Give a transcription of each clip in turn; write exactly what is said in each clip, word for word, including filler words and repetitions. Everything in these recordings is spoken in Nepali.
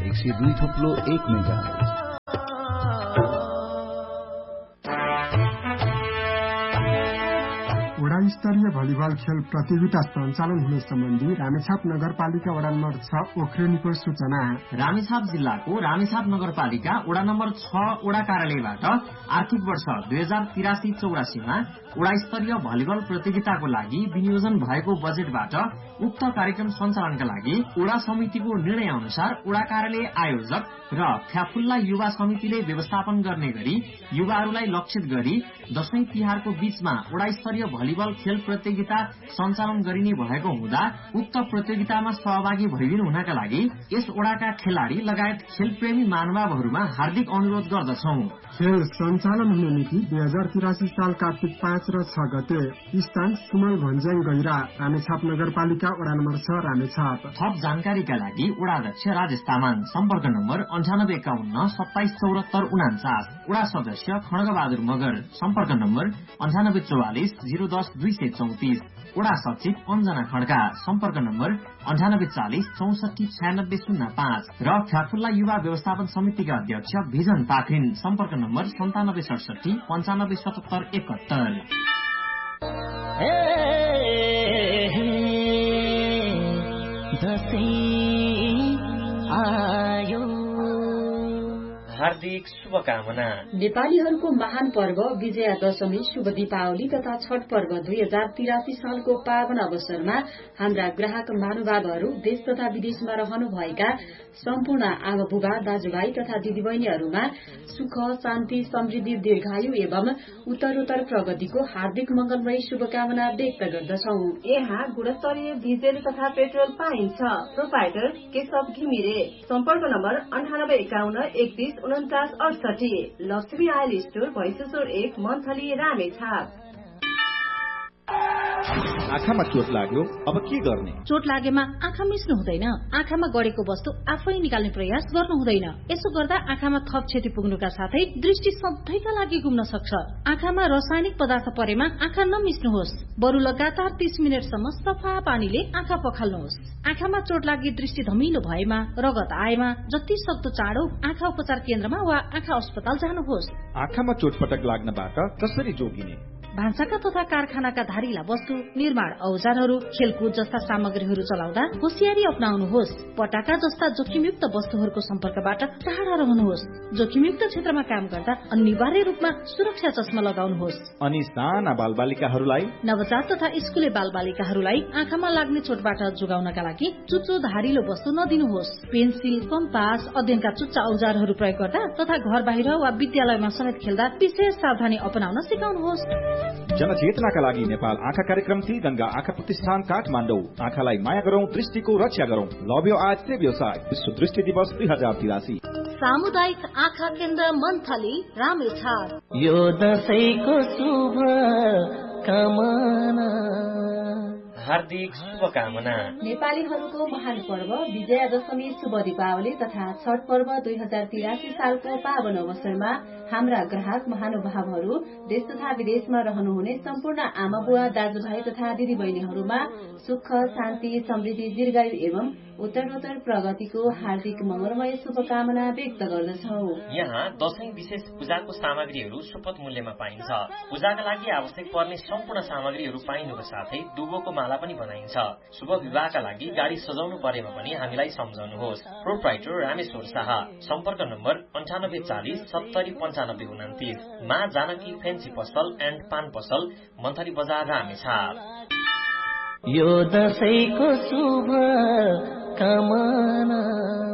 एक सय दुई थप्लो एक मेगाहर्ज। वडा स्तरीय भलिबल खेल प्रतियोगिता सञ्चालन हुने सम्बन्धी रामेछाप नगरपालिका वडा नम्बर छ ओख्रेनीको सूचना। रामेछाप जिल्लाको रामेछाप नगरपालिका वडा नम्बर छ वडा कार्यालयबाट आर्थिक वर्ष दुई हजार तिरासी चौरासीमा वडा स्तरीय भलिबल प्रतियोगिताको लागि विनियोजन भएको बजेटबाट उक्त कार्यक्रम सञ्चालनका लागि वडा समितिको निर्णय अनुसार वडा कार्यालय आयोजक र फ्याफुल्ला युवा समितिले व्यवस्थापन गर्ने गरी युवाहरूलाई लक्षित गरी दशैं तिहारको बीचमा वडा स्तरीय भलिबल खेल प्रतियोगिता सञ्चालन गरिने भएको हुँदा उक्त प्रतियोगितामा सहभागी भइदिनु हुनका लागि यस वडाका खेलाड़ी लगायत खेलप्रेमी महानुभावहरूमा हार्दिक अनुरोध गर्दछौ। खेल सञ्चालन हुने मिति दुई हजार तिरासी साल कार्तिक पाँच र छ गते। स्थान सुमल भन्ज्याङ गैरा, रामेछाप नगरपालिका वडा नम्बर छ रामेछाप। थप जानकारीका लागि वडा अध्यक्ष राजेश तामाङ, सम्पर्क नम्बर अन्ठानब्बे एकाउन्न सत्ताइस चौरात्तर उनाचास। वडा सदस्य खड्गबहादुर मगर, सम्पर्क नम्बर अन्ठानब्बे चौवालिस जिरो दस दुई सय चौतिस। वडा सचिव अञ्जना खड्का, सम्पर्क नम्बर अन्ठानब्बे चालिस चौसठी छयानब्बे शून्य पाँच। र फ्याफुल्ला युवा व्यवस्थापन समितिका अध्यक्ष भिजन पाखरिन, सम्पर्क नम्बर सन्तानब्बे सडसठी पन्चानब्बे सतहत्तर एकहत्तर। हार्दिक शुभकामना। नेपालीहरूको महान पर्व विजया दशमी, शुभ दीपावली तथा छठ पर्व दुई हजार तिरासी सालको पावन अवसरमा हाम्रा ग्राहक महानुभावहरू देश तथा विदेशमा रहनुभएका सम्पूर्ण आमा बुबा दाजुभाइ तथा दिदीबहिनीहरूमा सुख शान्ति समृद्धि दीर्घायु एवं उत्तरोत्तर प्रगतिको हार्दिक मंगलमय शुभकामना व्यक्त गर्दछौ। यहाँ गुणस्तरीय डिजेल तथा पेट्रोल पाइन्छ। प्रोपाइटर केशव घिमिरे, सम्पर्क नम्बर अन्ठानब्बे एकाउन्न एकतीस उन्चास अडसठी। लक्ष्मी आयल स्टोर भैँसेश्वर एक मन्थली रामेछाप। आँखामा चोट लाग्यो, अब के गर्ने? चोट लागेमा आँखा मिच्नु हुँदैन। आँखामा गडेको वस्तु आफै निकाल्ने प्रयास गर्नु हुँदैन। यसो गर्दा आँखामा थप क्षति पुग्नुका साथै दृष्टि सधैँका लागि गुम्न सक्छ। आँखामा रासायनिक पदार्थ परेमा आँखा नमिच्नुहोस्, बरु लगातार तीस मिनटसम्म सफा पानीले आँखा पखाल्नुहोस्। आँखामा चोट लागि दृष्टि धमिलो भएमा, रगत आएमा जति सक्दो चाँडो आँखा उपचार केन्द्रमा वा आँखा अस्पताल जानुहोस्। आँखामा चोटपटक लाग्नबाट कसरी जोगिने? भान्साका तथा कारखानाका धारिला वस्तु, निर्माण औजारहरू, खेलकुद जस्ता सामग्रीहरू चलाउँदा होसियारी अपनाउनुहोस्। पटाका जस्ता जोखिमयुक्त वस्तुहरूको सम्पर्कबाट टाढा रहनुहोस्। जोखिमयुक्त क्षेत्रमा काम गर्दा अनिवार्य रूपमा सुरक्षा चस्मा लगाउनुहोस्। अनि साना बालबालिकाहरूलाई, नवजात तथा स्कुले बालबालिकाहरूलाई आँखामा लाग्ने चोटबाट जोगाउनका लागि चुच्चो धारिलो वस्तु नदिनुहोस्। पेन्सिल, कम्पास, अध्ययनका चुच्चा औजारहरू प्रयोग गर्दा तथा घर बाहिर वा विद्यालयमा समेत खेल्दा विशेष सावधानी अपनाउन सिकाउनुहोस्। जनचेतनाका लागि नेपाल आँखा कार्यक्रम ती गंगा आँखा प्रतिष्ठान काठमाडौँ। आँखालाई माया गरौं, दृष्टिको रक्षा गरौं। लभ यु आज सेभ योर साइट। विश्व दृष्टि दिवस दुई हजार तिरासी। सामुदायिक आँखा केन्द्र मन्थली रामेछाप। यो दशैंको शुभ कामना, हार्दिक शुभकामना। नेपालीहरूको महान पर्व विजया दशमी, शुभ दीपावली तथा छठ पर्व दुई हजार तिरासी सालको पावन अवसरमा हाम्रा ग्राहक महानुभावहरू देश तथा विदेशमा रहनुहुने सम्पूर्ण आमा बुवा दाजुभाइ तथा दिदीबहिनीहरूमा सुख शान्ति समृद्धि दीर्घायु एवं उत्तरोत्तर प्रगतिको हार्दिक मंगलमय शुभकामना व्यक्त गर्दछौ। यहाँ दशैं विशेष पूजाको सामग्रीहरू सुपथ मूल्यमा पाइन्छ। पूजाका लागि आवश्यक पर्ने सम्पूर्ण सामग्रीहरू पाइनुको साथै दुबोको माला पनि बनाइन्छ। शुभ विवाहका लागि गाडी सजाउनु परेमा पनि हामीलाई सम्झाउनुहोस्। प्रोप्राइटर रामेश्वर शाह, सम्पर्क नम्बर अन्ठानब्बे चालिस सत्तरी पन्चानब्बे उनातिस। माँ जानकी फेन्सी पसल एण्ड पान पसल, मन्थली बजार रामेछाप। यो दशैंको शुभ कामना,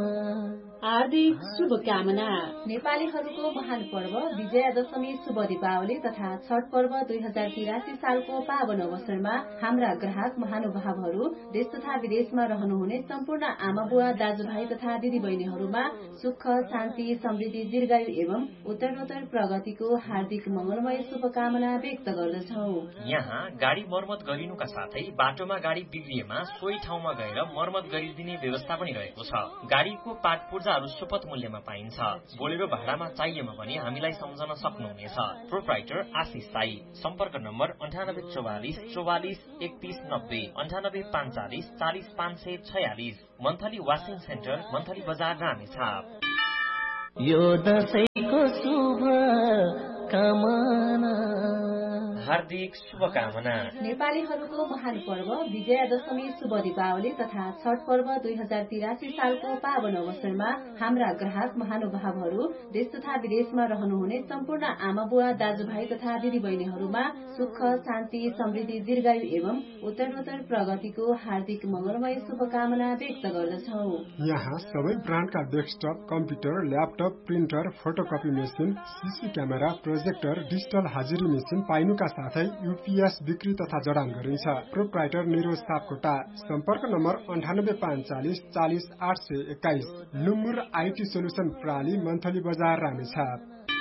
हार्दिक शुभकामना। नेपालीहरूको महान पर्व विजया दशमी, शुभ दीपावली तथा छठ पर्व दुई हजार तिरासी सालको पावन अवसरमा हाम्रा ग्राहक महानुभावहरू देश तथा विदेशमा रहनुहुने सम्पूर्ण आमा बुवा दाजुभाइ तथा दिदीबहिनीहरूमा सुख शान्ति समृद्धि दीर्घायु एवं उत्तरोत्तर प्रगतिको हार्दिक मंगलमय शुभकामना व्यक्त गर्दछौ। यहाँ गाडी मर्मत गरिनुका साथै बाटोमा गाडी बिग्रिएमा सोही ठाउँमा गएर मर्मत गरिदिने व्यवस्था पनि रहेको छ। गाडीको पार्ट पूर्जाहरू सामग्रीहरू सुपथ मूल्यमा पाइन्छ। बोलेरो भाडामा चाहिएमा पनि हामीलाई सम्झन सक्नुहुनेछ। प्रोप्राइटर आशिष साई। सम्पर्क नम्बर अन्ठानब्बे चौवालिस चौवालिस एकतीस नब्बे अन्ठानब्बे पाँचचालिस चालिस पाँच सय छयालिस। मन्थली वासिङ सेन्टर, मन्थली बजार, रामेछाप। यो दशैंको शुभ कामना, हार्दिक शुभकामना। नेपालीहरूको महान पर्व विजयादशमी शुभ दीपावली तथा छठ पर्व दुई हजार तिरासी सालको पावन अवसरमा हाम्रा ग्राहक महानुभावहरू देश तथा विदेशमा रहनुहुने सम्पूर्ण आमा बुवा दाजुभाइ तथा दिदी बहिनीहरूमा सुख शान्ति समृद्धि दीर्घायु एवं उत्तरोत्तर प्रगतिको हार्दिक मंगलमय शुभकामना व्यक्त गर्दछौ। यहाँ सबै ब्रान्डका desktop, computer, laptop, printer, photocopy machine, CC camera, projector, digital हाजिरी मेसिन पाइनुका साथै यूपीएस बिक्री तथा जडान गरिन्छ। प्रोप्राइटर निरोज सापकोटा। सम्पर्क नम्बर अन्ठानब्बे पाँचचालिस चालिस आठ सय एक्काइस। लुम्बुर आईटी सोल्युसन प्रणाली, मन्थली बजार, रामेछाप।